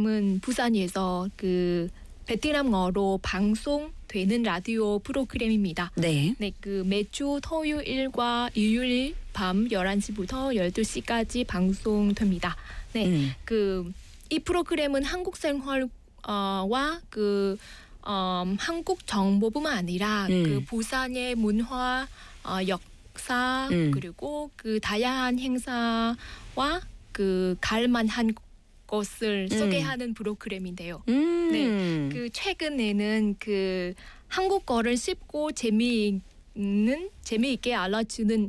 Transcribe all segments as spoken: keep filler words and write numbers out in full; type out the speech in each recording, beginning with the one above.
프로그램은 부산에서 그 베트남어로 방송되는 라디오 프로그램입니다. 네. 네, 그 매주 토요일과 일요일 밤 열한 시부터 열두 시까지 방송됩니다. 네, 음. 그 이 프로그램은 한국 생활와 그 어, 한국 정보뿐만 아니라 음. 그 부산의 문화, 어, 역사 음. 그리고 그 다양한 행사와 그 갈만한 것을 음. 소개하는 프로그램인데요. 음. 네, 그 최근에는 그 한국어를 쉽고 재미있는 재미있게 알려주는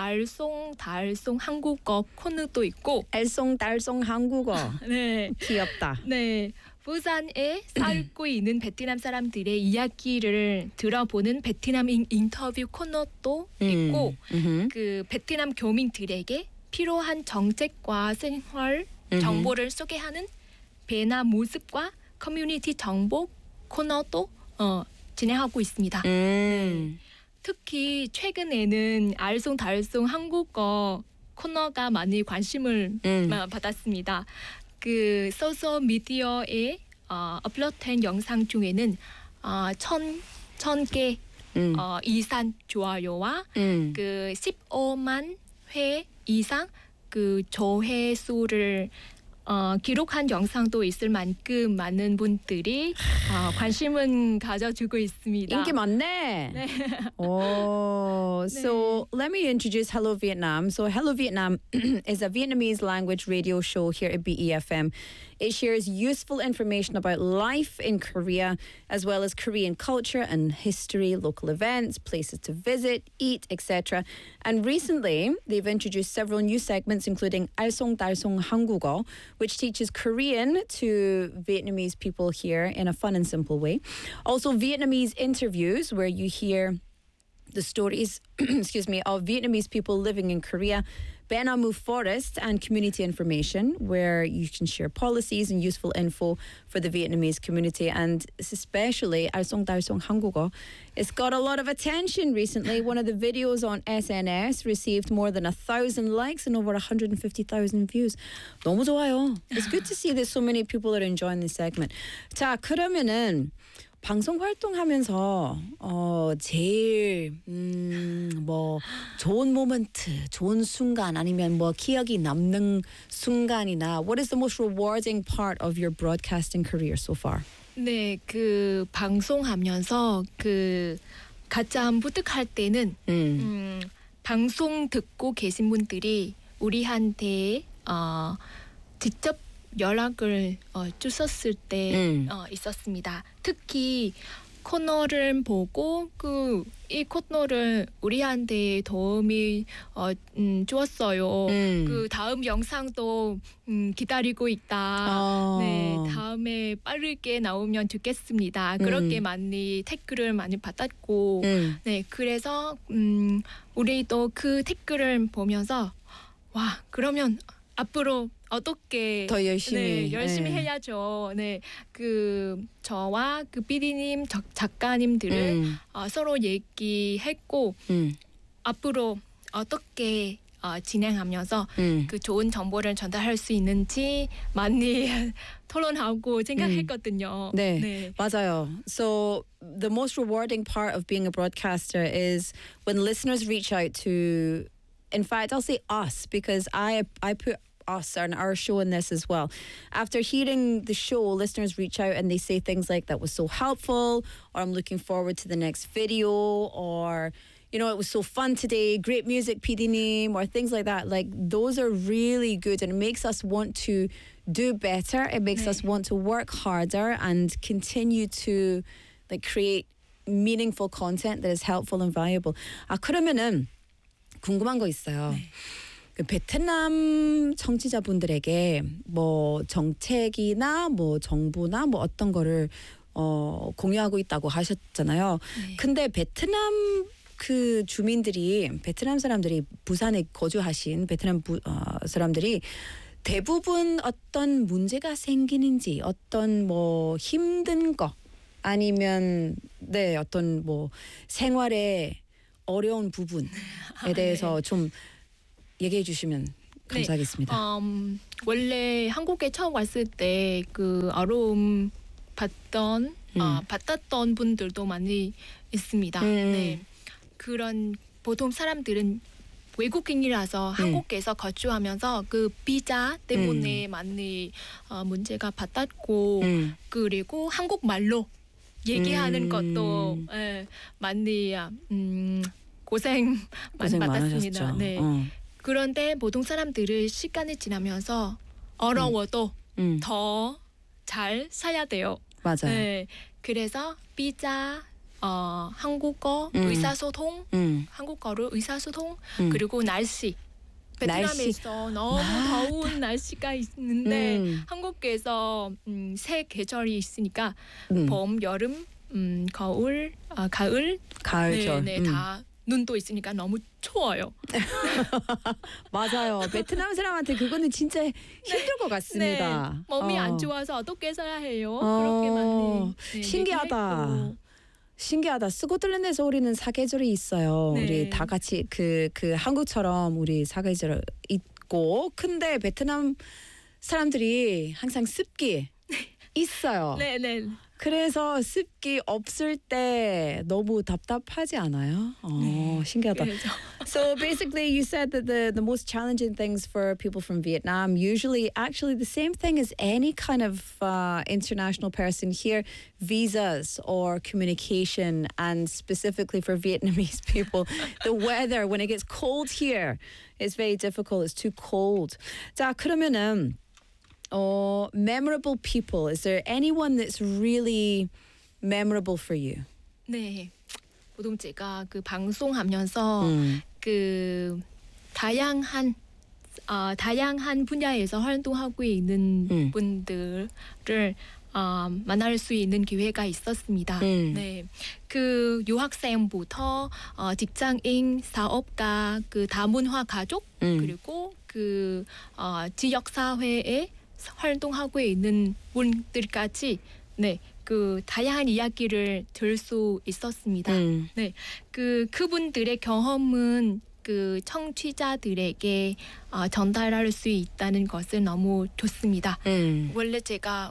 알쏭달쏭 한국어 코너도 있고. 알쏭달쏭 한국어. 네, 귀엽다. 네, 부산에 살고 있는 베트남 사람들의 이야기를 들어보는 베트남 인, 인터뷰 코너도 있고, 음. 그 베트남 교민들에게 필요한 정책과 생활 정보를 소개하는 배나 모습과 커뮤니티 정보 코너도 어, 진행하고 있습니다. 음. 특히 최근에는 알쏭달쏭 한국어 코너가 많이 관심을 음. 받았습니다. 그 소셜 미디어에 어, 업로드된 영상 중에는 어, 천, 천 개 음. 어, 이상 좋아요와 음. 그 십오만 회 이상 그 조회수를 어, 기록한 영상도 있을 만큼 많은 분들이 어, 관심은 가져주고 있습니다. 인기 많네. 네. Oh, so let me introduce Hello Vietnam. So Hello Vietnam is a Vietnamese language radio show here at B E F M. It shares useful information about life in Korea, as well as Korean culture and history, local events, places to visit, eat, et cetera. And recently, they've introduced several new segments, including 알쏭달쏭 한국어, which teaches Korean to Vietnamese people here in a fun and simple way. Also, Vietnamese interviews, where you hear the stories, excuse me, of Vietnamese people living in Korea, Ben Amu Forest, and community information, where you can share policies and useful info for the Vietnamese community. And especially 알쏭달쏭 한국어, it's got a lot of attention recently. One of the videos on S N S received more than a thousand likes and over one hundred fifty thousand views. 너무 좋아요. It's good to see that so many people are enjoying this segment. 자, 그러면은 방송 활동하면서 어 제일 음뭐 좋은 모먼트, 좋은 순간 아니면 뭐 기억이 남는 순간이나 what is the most rewarding part of your broadcasting career so far? 네, 그 방송하면서 그 가장 뿌듯할 때는 음. 음, 방송 듣고 계신 분들이 우리한테 어, 직접 연락을 어, 주셨을 때 음. 어, 있었습니다. 특히 코너를 보고 그 이 코너를 우리한테 도움이 어, 음, 주었어요. 음. 그 다음 영상도 음, 기다리고 있다. 어. 네, 다음에 빠르게 나오면 좋겠습니다. 그렇게 음. 많이 댓글을 많이 받았고, 음. 네, 그래서 음, 우리도 그 댓글을 보면서 와, 그러면 앞으로 어떻게 더 열심히 네, 열심히 네. 해야죠. 네, 그 저와 그 피디님, 작가님들을 음. 어, 서로 얘기했고 음. 앞으로 어떻게 어, 진행하면서 음. 그 좋은 정보를 전달할 수 있는지 많이 토론하고 생각했거든요. 네, 네. 맞아요. So the most rewarding part of being a broadcaster is when listeners reach out to, in fact, I'll say us, because I I put us and our show in this as well. After hearing the show, listeners reach out and they say things like, that was so helpful, or I'm looking forward to the next video, or you know, it was so fun today, great music, P D name, or things like that. Like, those are really good, and it makes us want to do better. It makes 네. us want to work harder and continue to like create meaningful content that is helpful and valuable. 아, 그러면은 궁금한 거 있어요. 네. 그 베트남 청취자분들에게 뭐 정책이나 뭐 정부나 뭐 어떤 거를 어, 공유하고 있다고 하셨잖아요. 네. 근데 베트남 그 주민들이, 베트남 사람들이, 부산에 거주하신 베트남 부, 어, 사람들이 대부분 어떤 문제가 생기는지, 어떤 뭐 힘든 거 아니면 네 어떤 뭐 생활에 어려운 부분에 아, 대해서 네. 좀 얘기해 주시면 감사하겠습니다. 음, 원래 한국에 처음 왔을 때 그 어려움 받던 음. 어, 받았던 분들도 많이 있습니다. 음. 네. 그런 보통 사람들은 외국인이라서 음. 한국에서 거주하면서 그 비자 때문에 많이 어, 문제가 받았고 음. 그리고 한국말로 얘기하는 음. 것도 예, 많이 음, 고생 많이 고생 받았습니다. 많으셨죠. 네. 어. 그런데 보통 사람들은 시간이 지나면서 어려워도 음. 더 잘 살아야 돼요. 맞아요. 네. 그래서 비자, 어, 한국어, 음. 의사소통, 음. 한국어로 의사소통, 음. 그리고 날씨. 베트남에서 너무 맞다. 더운 날씨가 있는데 음. 한국에서 음, 세 계절이 있으니까 음. 봄, 여름, 음, 겨울, 아, 가을, 가을, 네, 겨울. 네, 음. 다 눈도 있으니까 너무 추워요. 맞아요. 베트남 사람한테 그거는 진짜 힘들 것 같습니다. 네, 몸이 어. 안 좋아서 어떻게 써야 해요? 어, 그렇게 많이 네, 신기하다. 얘기했고. 신기하다. 스코틀랜드에서 우리는 사계절이 있어요. 네. 우리 다 같이 그, 그 한국처럼 우리 사계절 있고, 근데 베트남 사람들이 항상 습기 있어요. 네, 네. 그래서 습기 없을 때 너무 답답하지 않아요? 어, 신기하다. 그래서 So basically, you said that the, the most challenging things for people from Vietnam, usually actually the same thing as any kind of uh, international person here, visas or communication, and specifically for Vietnamese people, the weather, when it gets cold here, it's very difficult. It's too cold. 자, 그러면은 어, memorable people. Is there anyone that's really memorable for you? 네. 보통 제가 그 방송하면서 음. 그 다양한 어, 다양한 분야에서 활동하고 있는 음. 분들을 어, 만날 수 있는 기회가 있었습니다. 음. 네, 그 유학생부터 어, 직장인, 사업가, 그 다문화 가족 음. 그리고 그 어, 지역 사회에 활동하고 있는 분들까지 네, 그 다양한 이야기를 들을 수 있었습니다. 음. 네, 그 그분들의 경험은 그 청취자들에게 어, 전달할 수 있다는 것은 너무 좋습니다. 음. 원래 제가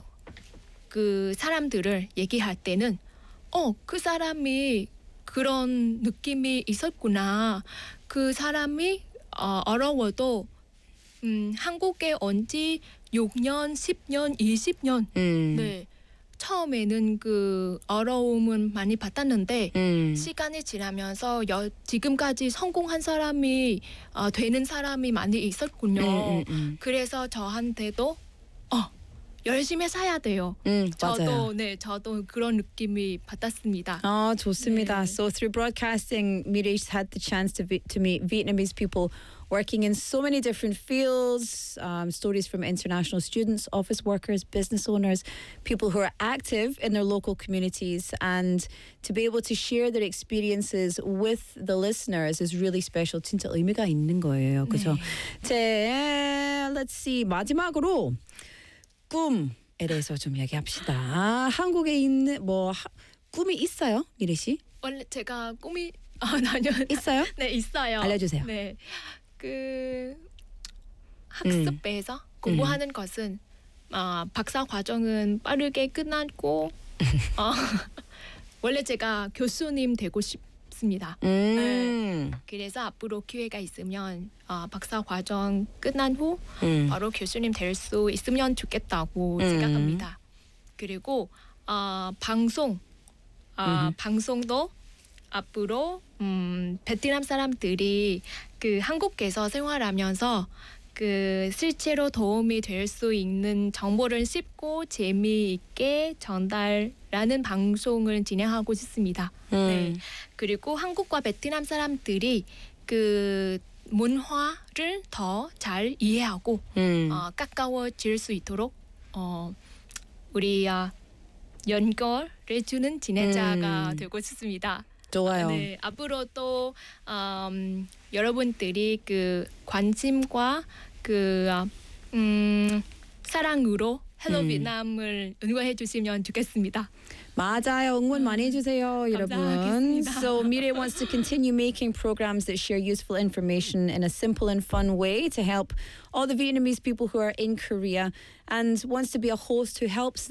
그 사람들을 얘기할 때는 어, 그 사람이 그런 느낌이 있었구나. 그 사람이 어, 어려워도 음, 한국에 온 지 육 년, 십 년, 이십 년 음. 네. 처음에는 그 어려움은 많이 받았는데 음. 시간이 지나면서 여, 지금까지 성공한 사람이 어, 되는 사람이 많이 있었군요. 음, 음, 음. 그래서 저한테도 어, 열심히 살아야 돼요. 음, 맞아요. 저도 네, 저도 그런 느낌이 받았습니다. 아, 좋습니다. 네. So through broadcasting, Mireille's had the chance to vi- to meet Vietnamese people working in so many different fields, um, stories from international students, office workers, business owners, people who are active in their local communities, and to be able to share their experiences with the listeners is really special. 진짜 의미가 있는 거예요. 그죠? 제, let's see. 마지막으로 꿈에 대해서 좀 얘기합시다. 아, 한국에 있는 뭐 하, 꿈이 있어요, 미래 씨? 원래 제가 꿈이 아, 아니요. 있어요? 네, 있어요. 알려주세요. 네. 그 학습에서 공부하는 것은 어, 박사 과정은 빠르게 끝났고 어, 원래 제가 교수님 되고 싶습니다. 음. 그래서 앞으로 기회가 있으면 어, 박사 과정 끝난 후 음. 바로 교수님 될 수 있으면 좋겠다고 음. 생각합니다. 그리고 어, 방송 어, 음. 방송도 앞으로 음, 베트남 사람들이 그 한국에서 생활하면서 그 실제로 도움이 될 수 있는 정보를 쉽고 재미있게 전달하는 방송을 진행하고 싶습니다. 음. 네. 그리고 한국과 베트남 사람들이 그 문화를 더 잘 이해하고 음. 어, 가까워질 수 있도록 어, 우리 어, 연결해 주는 진행자가 음. 되고 싶습니다. 좋아요. 네, 앞으로도 음, 여러분들이 그 관심과 그 음, 사랑으로 헬로 음. 비et남을 응원해 주시면 좋겠습니다. 맞아요. 응원 많이 해주세요, 여러분. 감사하겠습니다. So Mireille wants to continue making programs that share useful information in a simple and fun way to help all the Vietnamese people who are in Korea, and wants to be a host who helps